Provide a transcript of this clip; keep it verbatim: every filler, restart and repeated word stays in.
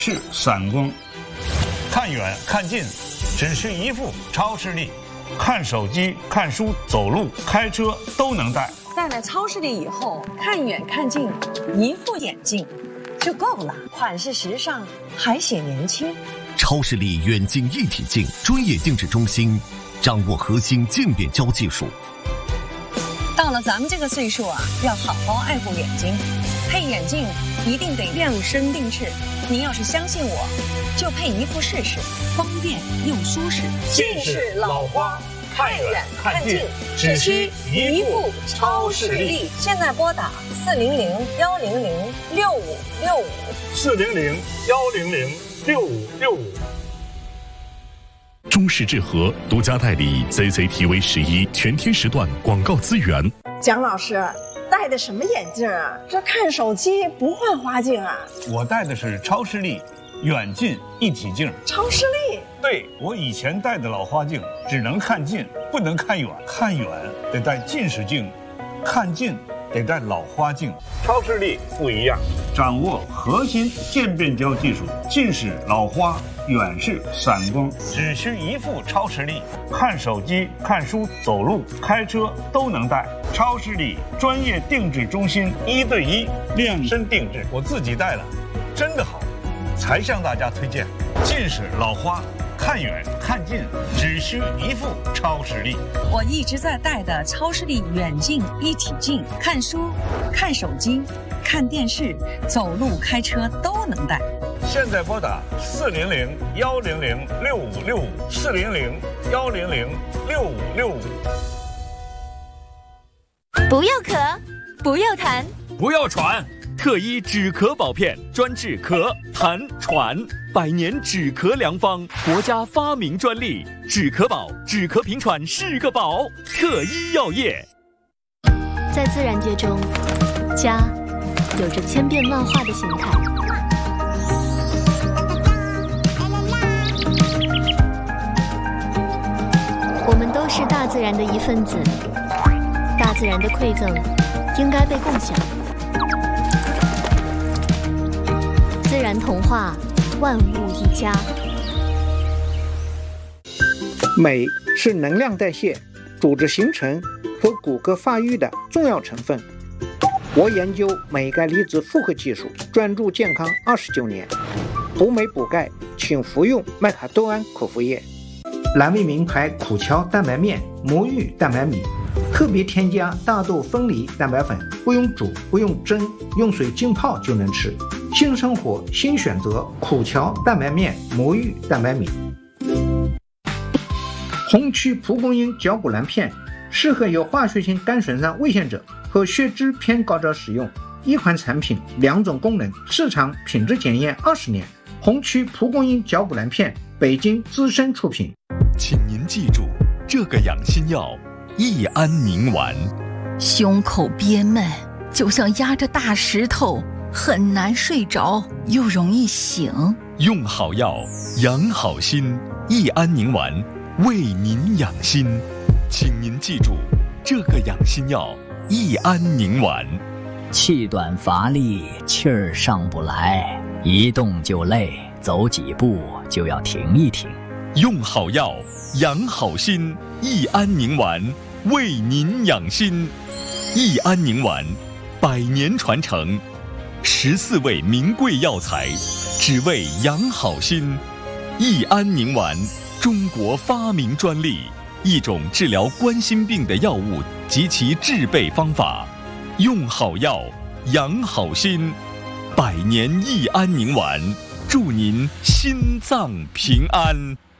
是散光，看远看近只需一副超视力，看手机、看书、走路、开车都能戴。 戴了超视力以后，看远看近，一副眼镜就够了，款式时尚，还显年轻。 超视力远近一体镜专业定制中心，掌握核心渐变焦技术。 到了咱们这个岁数啊，要好好爱护眼睛，配眼镜一定得量身定制。您要是相信我，就配一副试试，方便又舒适。 近视老花，看远看近只需一副超视力。 现在拨打四零零幺零零六五六五， 四零零幺零零六五六五。 中视智和独家代理 C C T V 十一全天时段广告资源。 蒋老师戴的什么眼镜啊？这看手机不换花镜啊？ 我戴的是超视力远近一体镜。 超视力？ 对，我以前戴的老花镜只能看近，不能看远，看远得戴近视镜，看近得戴老花镜。超视力不一样，掌握核心渐变焦技术，近视、老花、远视、散光，只需一副超视力，看手机、看书、走路、开车都能戴。超视力专业定制中心，一对一量身定制，我自己戴了，真的好，才向大家推荐。近视、老花，看远看近只需一副超视力。 我一直在戴的超视力远近一体镜，看书、看手机、看电视、走路、开车都能戴。 现在拨打四零零幺零零六五六五，四零零幺零零六五六五。 不要咳，不要痰， 不要喘。特一止咳宝片专治咳、痰、喘，百年止咳良方，国家发明专利。止咳宝，止咳平喘是个宝。特一药业。 在自然界中，家有着千变万化的形态。我们都是大自然的一份子，大自然的馈赠应该被共享。自然童话，万物一家。 镁是能量代谢、组织形成和骨骼发育的重要成分。我研究镁钙离子复合技术，专注健康二十九年。补镁补钙，请服用麦卡多胺口服液。蓝莓名牌苦荞蛋白面、魔芋蛋白米，特别添加大豆分离蛋白粉，不用煮，不用蒸，用水浸泡就能吃。新生活新选择，苦荞蛋白面、魔芋蛋白米。红曲蒲公英绞骨蓝片适合有化学性肝损伤危险者和血脂偏高者使用。一款产品，两种功能，市场品质检验二十年。红曲蒲公英绞骨蓝片，北京资深出品。 请您记住这个养心药：益安宁丸。 胸口憋闷，就像压着大石头，很难睡着，又容易醒。 用好药，养好心。益安宁丸为您养心，请您记住这个养心药：益安宁丸。 气短乏力，气儿上不来，一动就累，走几步就要停一停。 用好药，养好心。益安宁丸为您养心。益安宁丸，百年传承，十四味名贵药材，只为养好心。益安宁丸，中国发明专利，一种治疗冠心病的药物及其制备方法。用好药，养好心。百年益安宁丸，祝您心脏平安。